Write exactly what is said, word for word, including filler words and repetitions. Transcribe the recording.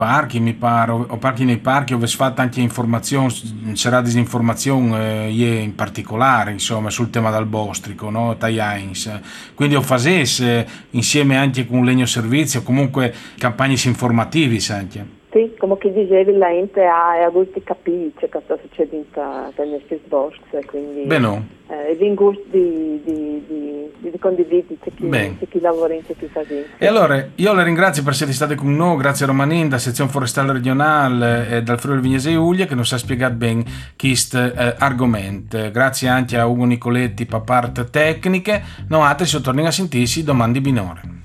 parchi, mi pare, o o parchi nei parchi dove si fa tante informazioni, c'era disinformazione eh, in particolare, insomma, sul tema del bostrico, no? Tagliains. Quindi o facesse insieme anche con Legno Servizio, comunque campagne informativi anche. Sì, come che dicevi, la gente ha adulti capisce cosa succede in nel boschi, quindi Beh no, eh, è in gusto di, di, di, di condividere c'è chi, bene. c'è chi lavora in c'è chi fa sì. E allora io le ringrazio per essere state con noi, grazie a Romanin da sezione forestale regionale e dal Friuli Vignese Giulia che ci ha spiegato bene questo eh, argomento. Grazie anche a Ugo Nicoletti per parte tecniche. No, altri si tornano a sentirsi domani di binore.